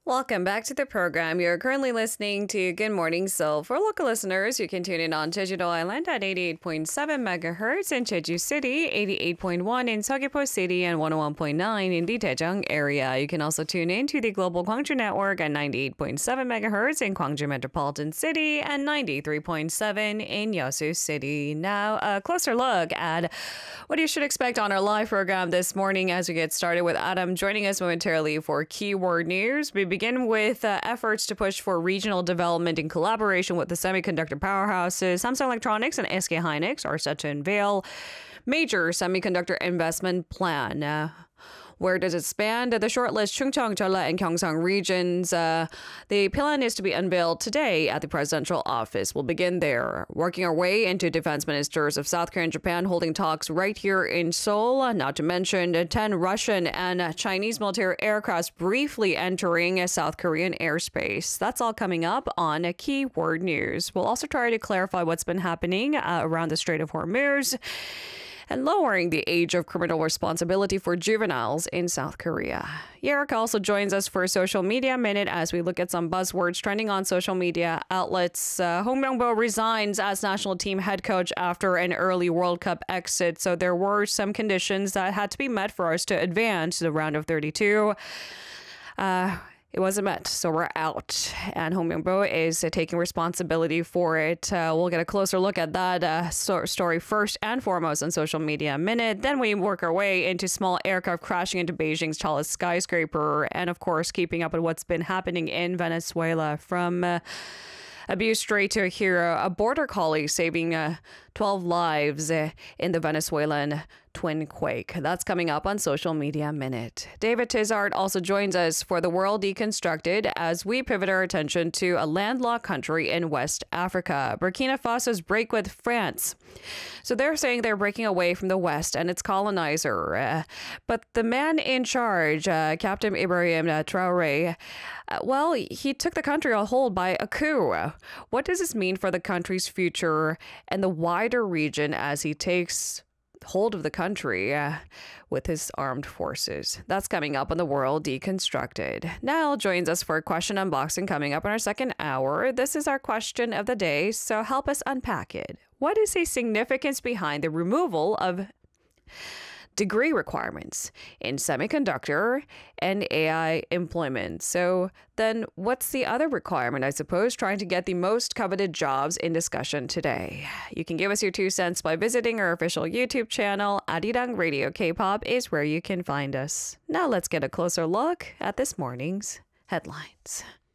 Welcome back to the program. You're currently listening to Good Morning Seoul. For local listeners, you can tune in on Jeju-do Island at 88.7 megahertz, in Jeju City, 88.1 in Seogwipo City, and 101.9 in the Daejeong area. You can also tune in to the Global Gwangju Network at 98.7 megahertz in Gwangju Metropolitan City and 93.7 in Yeosu City. Now, a closer look at what you should expect on our live program this morning as we get started with Adam joining us momentarily for Keyword News. We begin with efforts to push for regional development in collaboration with the semiconductor powerhouses. Samsung Electronics and SK Hynix are set to unveil major semiconductor investment plan. Where does it span? The shortlist Chungcheong, Jeolla, and Gyeongsang regions. The plan is to be unveiled today at the presidential office. We'll begin there. Working our way into defense ministers of South Korea and Japan holding talks right here in Seoul. Not to mention 10 Russian and Chinese military aircrafts briefly entering South Korean airspace. That's all coming up on Keyword News. We'll also try to clarify what's been happening around the Strait of Hormuz and lowering the age of criminal responsibility for juveniles in South Korea. Yerika also joins us for a Social Media Minute as we look at some buzzwords trending on social media outlets. Hong Myung-bo resigns as national team head coach after an early World Cup exit, so there were some conditions that had to be met for us to advance to the round of 32. It wasn't met, so we're out. And Hong Myung-bo is taking responsibility for it. We'll get a closer look at that story first and foremost on Social Media Minute. Then we work our way into small aircraft crashing into Beijing's tallest skyscraper. And of course, keeping up with what's been happening in Venezuela from abuse straight to a hero, a border collie saving 12 lives in the Venezuelan twin quake. That's coming up on Social Media Minute. David Tizard also joins us for The World Deconstructed as we pivot our attention to a landlocked country in West Africa, Burkina Faso's break with France. So they're saying they're breaking away from the West and its colonizer. But the man in charge, Captain Ibrahim Traoré, well, he took the country on hold by a coup. What does this mean for the country's future and the wider region as he takes hold of the country with his armed forces? That's coming up on The World Deconstructed. Niall joins us for a question unboxing coming up in our second hour. This is our question of the day, so help us unpack it. What is the significance behind the removal of degree requirements in semiconductor and AI employment? So then what's the other requirement, I suppose, trying to get the most coveted jobs in discussion today? You can give us your 2 cents by visiting our official YouTube channel. Arirang Radio K-pop is where you can find us. Now let's get a closer look at this morning's headlines.